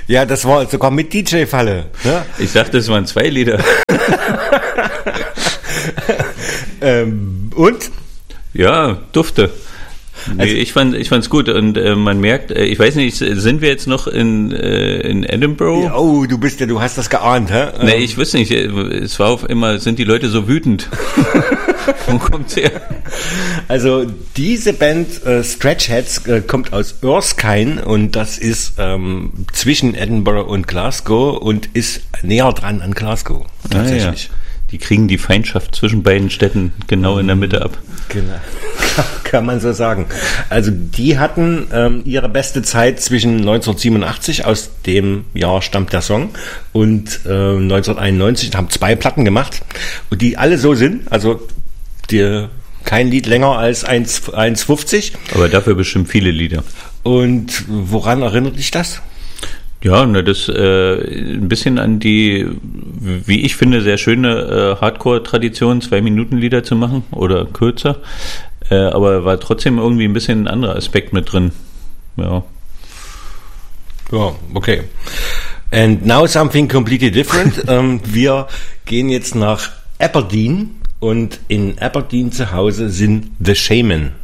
Ja, das war sogar mit DJ-Falle. Ne? Ich dachte, es waren 2 Lieder. Und? Ja, dufte. Nee, ich fand's gut und man merkt, ich weiß nicht, sind wir jetzt noch in Edinburgh? Oh, du hast das geahnt, hä? Nee, ich wüsste nicht, es war auf immer, sind die Leute so wütend? Wo kommt's her? Also diese Band Stretch Heads kommt aus Erskine und das ist zwischen Edinburgh und Glasgow und ist näher dran an Glasgow, tatsächlich. Ja. Die kriegen die Feindschaft zwischen beiden Städten genau in der Mitte ab. Genau, kann man so sagen. Also die hatten ihre beste Zeit zwischen 1987, aus dem Jahr stammt der Song, und 1991, haben 2 Platten gemacht und die alle so sind, also kein Lied länger als 1,50. Aber dafür bestimmt viele Lieder. Und woran erinnert dich das? Ja, das ein bisschen an die, wie ich finde, sehr schöne Hardcore-Tradition, 2-Minuten-Lieder zu machen oder kürzer. Aber war trotzdem irgendwie ein bisschen ein anderer Aspekt mit drin. Ja. Ja, okay. And now something completely different. Wir gehen jetzt nach Aberdeen und in Aberdeen zu Hause sind The Shaman.